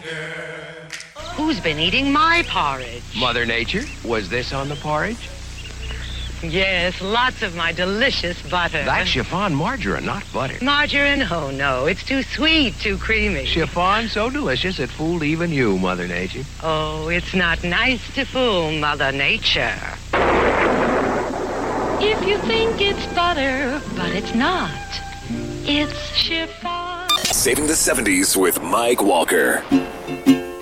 Who's been eating my porridge? Mother Nature, was this on the porridge? Yes, lots of my delicious butter. That's chiffon margarine, not butter. Margarine? Oh, no. It's too sweet, too creamy. Chiffon so delicious it fooled even you, Mother Nature. Oh, it's not nice to fool Mother Nature. If you think it's butter, but it's not. It's chiffon. Saving the 70s with Mike Walker.